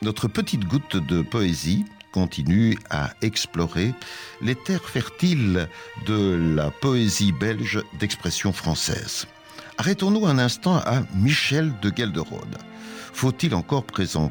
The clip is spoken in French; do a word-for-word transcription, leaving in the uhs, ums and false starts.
Notre petite goutte de poésie continue à explorer les terres fertiles de la poésie belge d'expression française. Arrêtons-nous un instant à Michel de Gelderode. Faut-il encore présenter